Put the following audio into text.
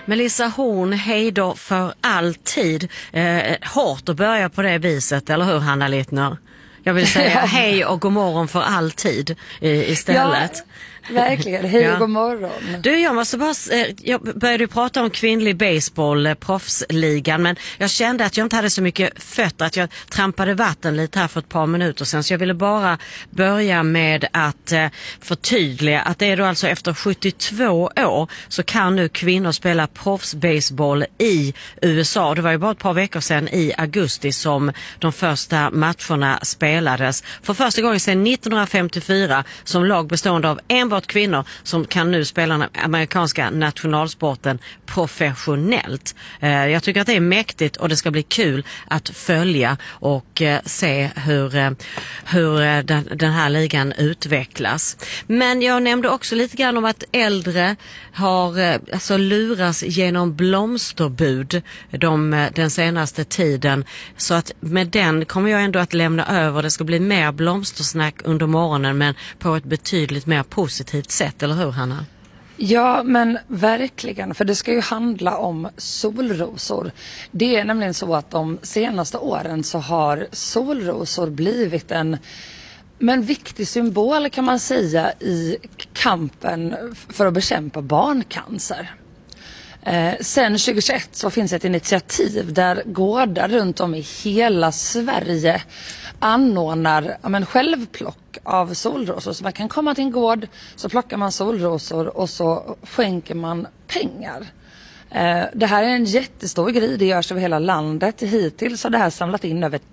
Melissa Horn, hej då för alltid. Hårt att börja på det viset, eller hur Hanna Littner? Jag vill säga hej och god morgon för alltid istället. Ja, verkligen, hej och god morgon. Du, jag började prata om kvinnlig baseball, proffsligan, men jag kände att jag inte hade så mycket fötter, att jag trampade vatten lite här för ett par minuter sedan, så jag ville bara börja med att förtydliga att det är då alltså efter 72 år så kan nu kvinnor spela proffsbaseball i USA. Det var ju bara ett par veckor sedan i augusti som de första matcherna spelades. För första gången sedan 1954 som lag bestående av enbart kvinnor som kan nu spela den amerikanska nationalsporten professionellt. Jag tycker att det är mäktigt och det ska bli kul att följa och se hur den här ligan utvecklas. Men jag nämnde också lite grann om att äldre har luras genom blomsterbud den senaste tiden, så att med den kommer jag ändå att lämna över. Det ska bli mer blomstersnack under morgonen, men på ett betydligt mer positivt sätt, eller hur Hanna? Ja, men verkligen, för det ska ju handla om solrosor. Det är nämligen så att de senaste åren så har solrosor blivit en viktig symbol, kan man säga, i kampen för att bekämpa barncancer. Sen 2021 så finns ett initiativ där gårdar runt om i hela Sverige anordnar självplock av solrosor. Så man kan komma till en gård, så plockar man solrosor och så skänker man pengar. Det här är en jättestor grej, det görs över hela landet. Hittills har det här samlat in över